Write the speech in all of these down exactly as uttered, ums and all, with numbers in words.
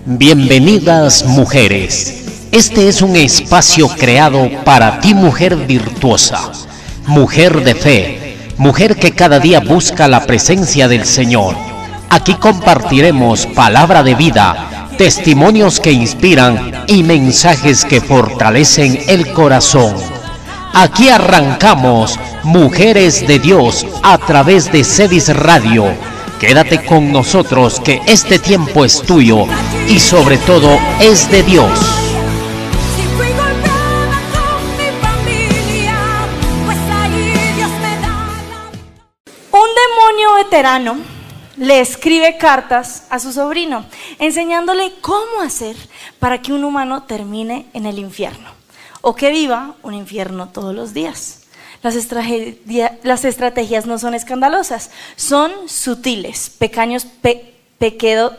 Bienvenidas mujeres. Este es un espacio creado para ti, mujer virtuosa, mujer de fe, mujer que cada día busca la presencia del Señor. Aquí compartiremos palabra de vida, testimonios que inspiran y mensajes que fortalecen el corazón. Aquí arrancamos Mujeres de Dios a través de Cedis Radio. Quédate con nosotros, que este tiempo es tuyo y sobre todo es de Dios. Un demonio veterano le escribe cartas a su sobrino, enseñándole cómo hacer para que un humano termine en el infierno, o que viva un infierno todos los días. Las, estrategia, las estrategias no son escandalosas, son sutiles, pequeños, pe, pequedo,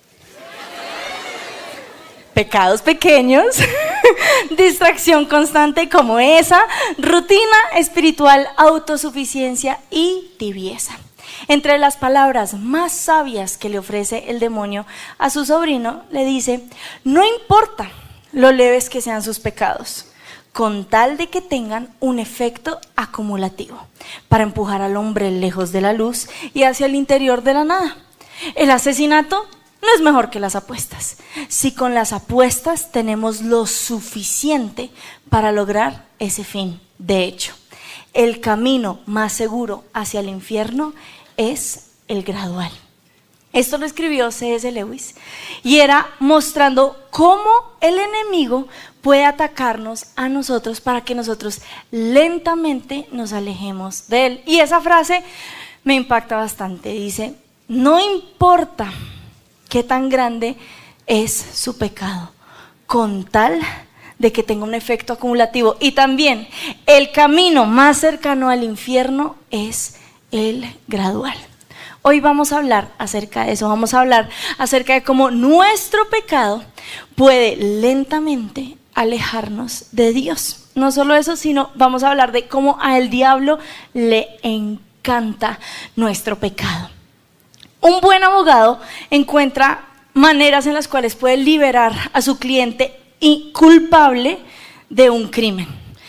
pecados pequeños, distracción constante como esa, rutina espiritual, autosuficiencia y tibieza. Entre las palabras más sabias que le ofrece el demonio a su sobrino, le dice: no importa lo leves que sean sus pecados, con tal de que tengan un efecto acumulativo para empujar al hombre lejos de la luz y hacia el interior de la nada. El asesinato no es mejor que las apuestas. Si con las apuestas tenemos lo suficiente para lograr ese fin. De hecho, el camino más seguro hacia el infierno es el gradual. Esto lo escribió C S Lewis y era mostrando cómo el enemigo puede atacarnos a nosotros para que nosotros lentamente nos alejemos de él. Y esa frase me impacta bastante. Dice: no importa qué tan grande es su pecado, con tal de que tenga un efecto acumulativo. Y también el camino más cercano al infierno es el gradual. Hoy vamos a hablar acerca de eso, vamos a hablar acerca de cómo nuestro pecado puede lentamente alejarnos de Dios. No solo eso, sino vamos a hablar de cómo al diablo le encanta nuestro pecado. Un buen abogado encuentra maneras en las cuales puede liberar a su cliente culpable de un crimen.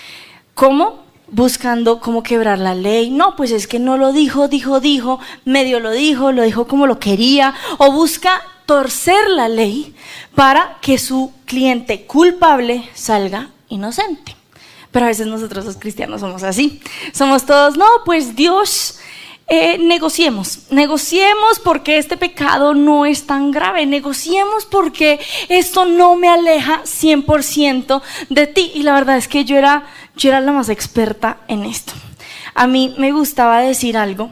¿Cómo? Buscando cómo quebrar la ley. No, pues es que no lo dijo, dijo, dijo, medio lo dijo, lo dijo como lo quería, o busca torcer la ley para que su cliente culpable salga inocente. Pero a veces nosotros los cristianos somos así, somos todos: no, pues Dios, eh, negociemos, negociemos porque este pecado no es tan grave, negociemos porque esto no me aleja cien por ciento de ti. Y la verdad es que yo era, yo era la más experta en esto. A mí me gustaba decir algo,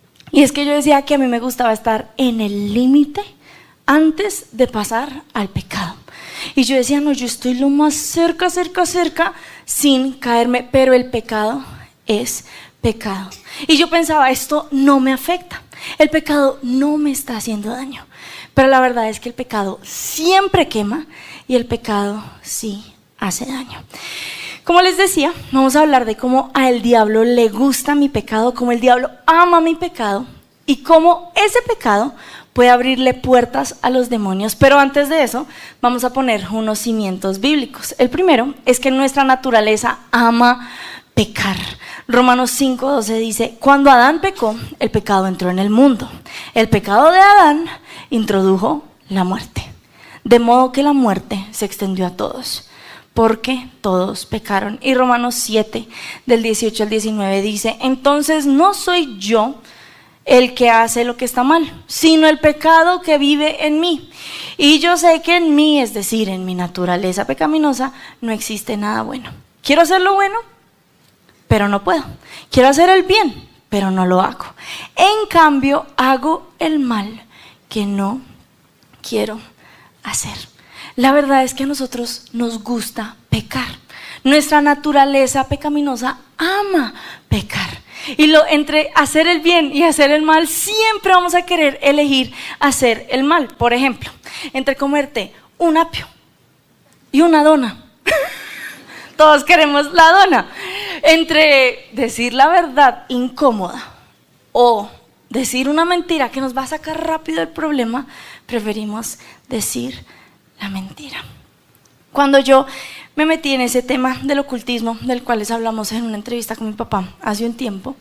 y es que yo decía que a mí me gustaba estar en el límite antes de pasar al pecado. Y yo decía: no, yo estoy lo más cerca, cerca, cerca, sin caerme, pero el pecado es pecado. Y yo pensaba: esto no me afecta, el pecado no me está haciendo daño. Pero la verdad es que el pecado siempre quema y el pecado sí hace daño. Como les decía, vamos a hablar de cómo al diablo le gusta mi pecado, cómo el diablo ama mi pecado y cómo ese pecado puede abrirle puertas a los demonios. Pero antes de eso, vamos a poner unos cimientos bíblicos. El primero es que nuestra naturaleza ama pecar. Romanos cinco doce dice: cuando Adán pecó, el pecado entró en el mundo. El pecado de Adán introdujo la muerte, de modo que la muerte se extendió a todos, porque todos pecaron. Y Romanos siete del dieciocho al diecinueve dice: entonces no soy yo el que hace lo que está mal, sino el pecado que vive en mí. Y yo sé que en mí, es decir, en mi naturaleza pecaminosa, no existe nada bueno. Quiero hacer lo bueno, pero no puedo. Quiero hacer el bien, pero no lo hago. En cambio, hago el mal que no quiero hacer. La verdad es que a nosotros nos gusta pecar. Nuestra naturaleza pecaminosa ama pecar. Y lo, entre hacer el bien y hacer el mal, siempre vamos a querer elegir hacer el mal. Por ejemplo, entre comerte un apio y una dona. Todos queremos la dona. Entre decir la verdad incómoda o decir una mentira que nos va a sacar rápido del problema, preferimos decir la mentira. Cuando yo me metí en ese tema del ocultismo, del cual les hablamos en una entrevista con mi papá hace un tiempo,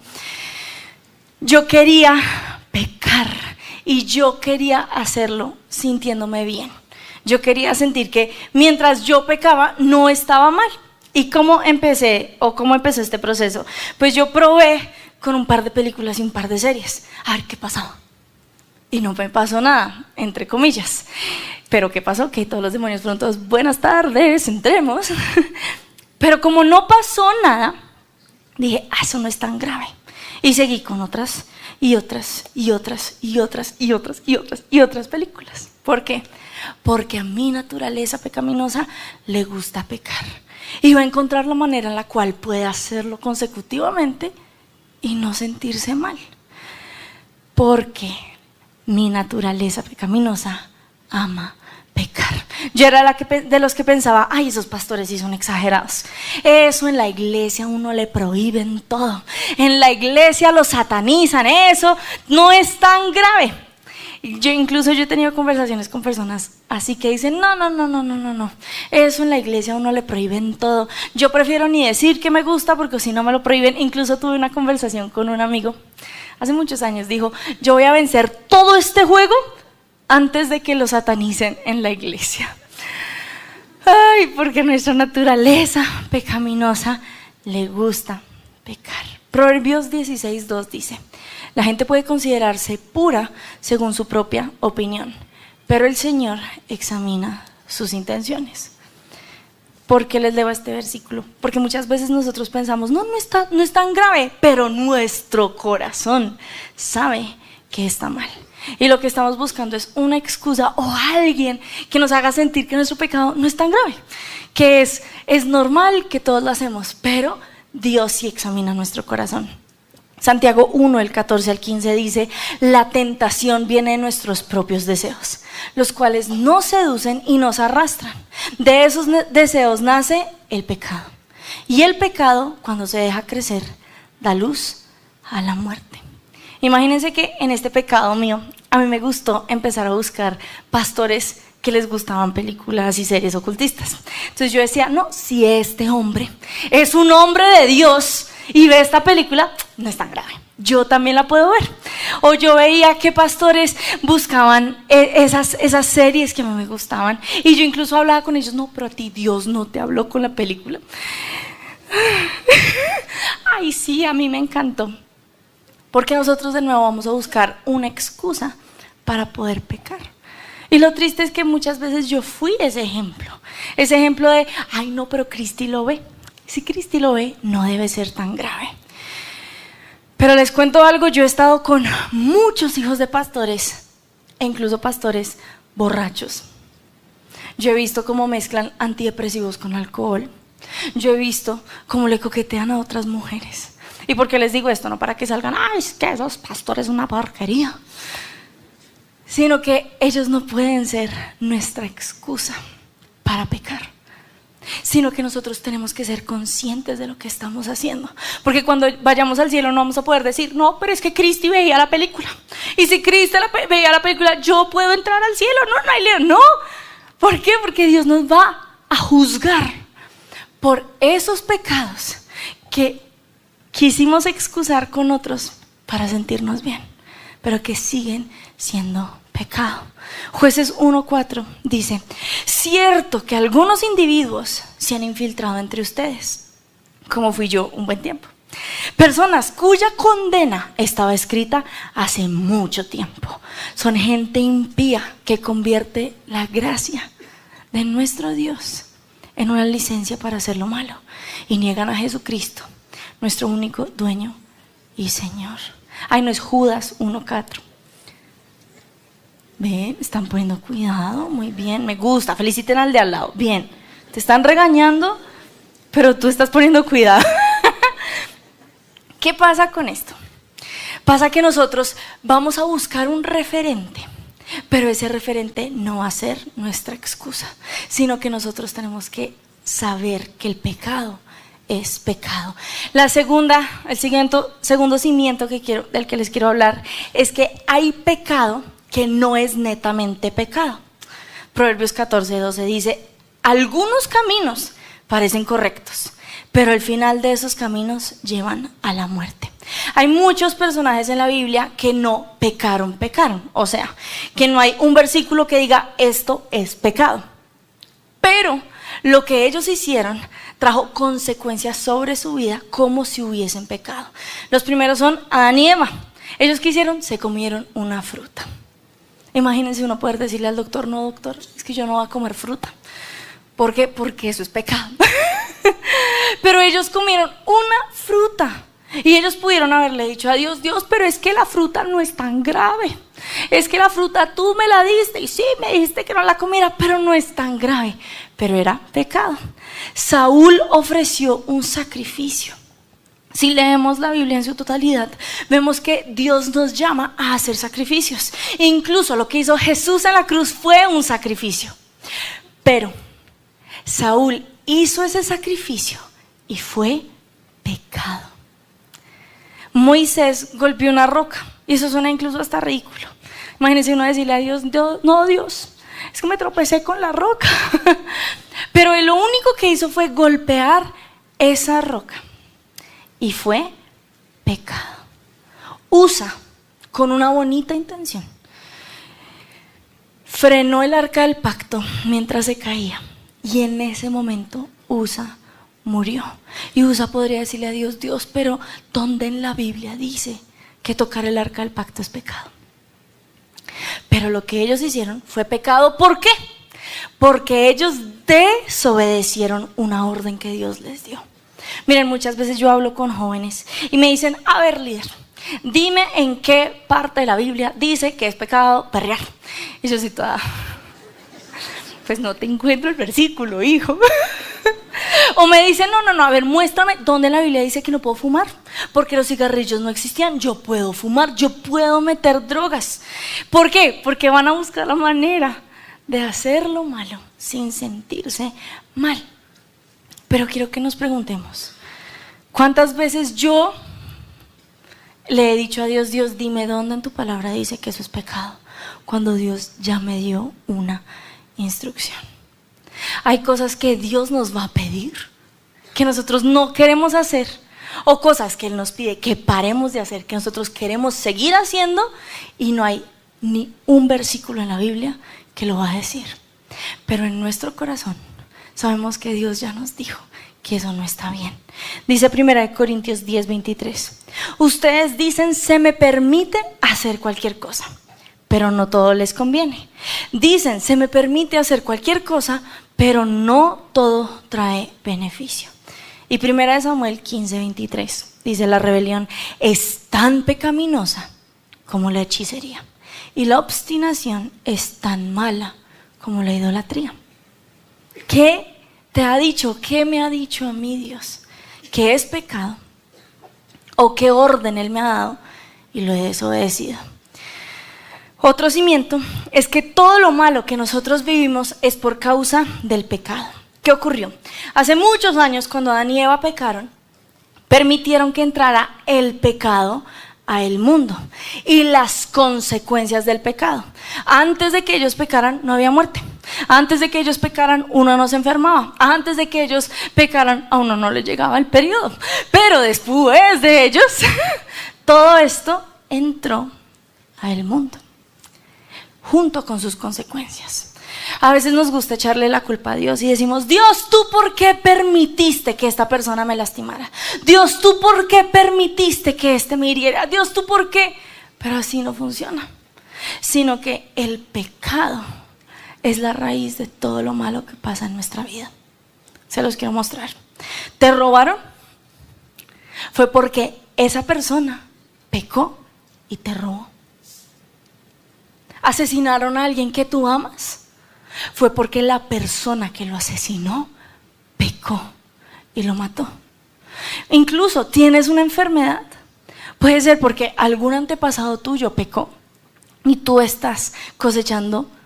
yo quería pecar y yo quería hacerlo sintiéndome bien. Yo quería sentir que mientras yo pecaba no estaba mal. ¿Y cómo empecé o cómo empezó este proceso? Pues yo probé con un par de películas y un par de series a ver qué pasaba. Y no me pasó nada, entre comillas. Pero ¿qué pasó? Que todos los demonios fueron todos, buenas tardes, entremos. Pero como no pasó nada, dije, ah, eso no es tan grave. Y seguí con otras y otras y otras y otras y otras y otras y otras películas. ¿Por qué? Porque a mi naturaleza pecaminosa le gusta pecar. Y va a encontrar la manera en la cual puede hacerlo consecutivamente y no sentirse mal. Porque mi naturaleza pecaminosa ama pecar. Yo era la que, de los que pensaba, ay, esos pastores sí son exagerados. Eso en la iglesia a uno le prohíben todo. En la iglesia lo satanizan, eso no es tan grave. Yo incluso yo he tenido conversaciones con personas así que dicen, no, no, no, no, no, no, no. Eso en la iglesia a uno le prohíben todo. Yo prefiero ni decir que me gusta porque si no me lo prohíben. Incluso tuve una conversación con un amigo hace muchos años, dijo, yo voy a vencer todo este juego antes de que lo satanicen en la iglesia. Ay, porque nuestra naturaleza pecaminosa le gusta pecar. Proverbios dieciséis dos dice, la gente puede considerarse pura según su propia opinión, pero el Señor examina sus intenciones. ¿Por qué les leo este versículo? Porque muchas veces nosotros pensamos, no, no, está, no es tan grave, pero nuestro corazón sabe que está mal. Y lo que estamos buscando es una excusa o alguien que nos haga sentir que nuestro pecado no es tan grave, que es, es normal que todos lo hacemos, pero Dios sí examina nuestro corazón. Santiago uno, el catorce al quince dice, la tentación viene de nuestros propios deseos, los cuales nos seducen y nos arrastran. De esos deseos nace el pecado. Y el pecado, cuando se deja crecer, da luz a la muerte. Imagínense que en este pecado mío, a mí me gustó empezar a buscar pastores que les gustaban películas y series ocultistas. Entonces yo decía, no, si este hombre es un hombre de Dios y ve esta película, no es tan grave, yo también la puedo ver. O yo veía que pastores buscaban esas, esas series que a mí me gustaban y yo incluso hablaba con ellos, no, pero a ti Dios no te habló con la película. Ay, sí, a mí me encantó. Porque nosotros de nuevo vamos a buscar una excusa para poder pecar. Y lo triste es que muchas veces yo fui ese ejemplo. Ese ejemplo de, ay no, pero Cristi lo ve. Si Cristi lo ve, no debe ser tan grave. Pero les cuento algo, yo he estado con muchos hijos de pastores, e incluso pastores borrachos. Yo he visto cómo mezclan antidepresivos con alcohol. Yo he visto cómo le coquetean a otras mujeres. ¿Y por qué les digo esto? No para que salgan, ay, es que esos pastores son una porquería. Sino que ellos no pueden ser nuestra excusa para pecar. Sino que nosotros tenemos que ser conscientes de lo que estamos haciendo. Porque cuando vayamos al cielo no vamos a poder decir, no, pero es que Cristi veía la película. Y si Cristi la veía la película, yo puedo entrar al cielo. No, no hay lío. No. ¿Por qué? Porque Dios nos va a juzgar por esos pecados que quisimos excusar con otros para sentirnos bien, pero que siguen siendo pecado. Jueces uno cuatro dice, cierto que algunos individuos se han infiltrado entre ustedes, como fui yo un buen tiempo. Personas cuya condena estaba escrita hace mucho tiempo. Son gente impía que convierte la gracia de nuestro Dios en una licencia para hacer lo malo y niegan a Jesucristo, nuestro único dueño y Señor. Ay, no es Judas uno cuatro. Ven, están poniendo cuidado, muy bien, me gusta, feliciten al de al lado, bien. Te están regañando, pero tú estás poniendo cuidado. ¿Qué pasa con esto? Pasa que nosotros vamos a buscar un referente, pero ese referente no va a ser nuestra excusa, sino que nosotros tenemos que saber que el pecado es pecado. La segunda, el siguiente, segundo cimiento que quiero, del que les quiero hablar es que hay pecado que no es netamente pecado. Proverbios catorce, doce dice, algunos caminos parecen correctos, pero el final de esos caminos llevan a la muerte. Hay muchos personajes en la Biblia que no pecaron, pecaron. O sea, que no hay un versículo que diga esto es pecado. Pero lo que ellos hicieron trajo consecuencias sobre su vida como si hubiesen pecado. Los primeros son Adán y Eva. Ellos ¿qué hicieron? Se comieron una fruta. Imagínense uno poder decirle al doctor, no doctor, es que yo no voy a comer fruta. ¿Por qué? Porque eso es pecado. Pero ellos comieron una fruta. Y ellos pudieron haberle dicho a Dios, Dios, pero es que la fruta no es tan grave. Es que la fruta tú me la diste y sí, me dijiste que no la comiera, pero no es tan grave. Pero era pecado. Saúl ofreció un sacrificio. Si leemos la Biblia en su totalidad, vemos que Dios nos llama a hacer sacrificios. Incluso lo que hizo Jesús en la cruz fue un sacrificio. Pero Saúl hizo ese sacrificio y fue pecado. Moisés golpeó una roca y eso suena incluso hasta ridículo. Imagínense uno decirle a Dios, Dios, no Dios, es que me tropecé con la roca. Pero él lo único que hizo fue golpear esa roca y fue pecado. Usa, con una bonita intención, frenó el arca del pacto mientras se caía y en ese momento Usa murió. Y Usa podría decirle a Dios, Dios, pero ¿dónde en la Biblia dice que tocar el arca del pacto es pecado? Pero lo que ellos hicieron fue pecado. ¿Por qué? Porque ellos desobedecieron una orden que Dios les dio. Miren, muchas veces yo hablo con jóvenes y me dicen, a ver, líder, dime en qué parte de la Biblia dice que es pecado perrear. Y yo soy toda, pues no te encuentro el versículo, hijo. O me dicen, no, no, no, a ver, muéstrame dónde la Biblia dice que no puedo fumar, porque los cigarrillos no existían. Yo puedo fumar, yo puedo meter drogas. ¿Por qué? Porque van a buscar la manera de hacer lo malo sin sentirse mal. Pero quiero que nos preguntemos, ¿cuántas veces yo le he dicho a Dios, Dios, dime dónde en tu palabra dice que eso es pecado, cuando Dios ya me dio una instrucción? Hay cosas que Dios nos va a pedir, que nosotros no queremos hacer, o cosas que Él nos pide que paremos de hacer, que nosotros queremos seguir haciendo, y no hay ni un versículo en la Biblia que lo va a decir. Pero en nuestro corazón sabemos que Dios ya nos dijo que eso no está bien. Dice primera de Corintios diez, veintitrés, ustedes dicen, se me permite hacer cualquier cosa, pero no todo les conviene. Dicen, se me permite hacer cualquier cosa, pero no todo trae beneficio. Y primera de Samuel quince, veintitrés, dice, la rebelión es tan pecaminosa como la hechicería, y la obstinación es tan mala como la idolatría. ¿Qué te ha dicho, qué me ha dicho a mí Dios que es pecado? ¿O qué orden Él me ha dado y lo he desobedecido? Otro cimiento es que todo lo malo que nosotros vivimos es por causa del pecado. ¿Qué ocurrió? Hace muchos años, cuando Adán y Eva pecaron, permitieron que entrara el pecado a el mundo y las consecuencias del pecado. Antes de que ellos pecaran no había muerte. Antes de que ellos pecaran uno no se enfermaba. Antes de que ellos pecaran a uno no le llegaba el periodo. Pero después de ellos todo esto entró a el mundo, junto con sus consecuencias. A veces nos gusta echarle la culpa a Dios y decimos, Dios, ¿tú por qué permitiste que esta persona me lastimara? Dios, ¿tú por qué permitiste que este me hiriera? Dios, ¿tú por qué? Pero así no funciona, sino que el pecado es la raíz de todo lo malo que pasa en nuestra vida. Se los quiero mostrar. ¿Te robaron? Fue porque esa persona pecó y te robó. ¿Asesinaron a alguien que tú amas? Fue porque la persona que lo asesinó pecó y lo mató. Incluso tienes una enfermedad, puede ser porque algún antepasado tuyo pecó y tú estás cosechando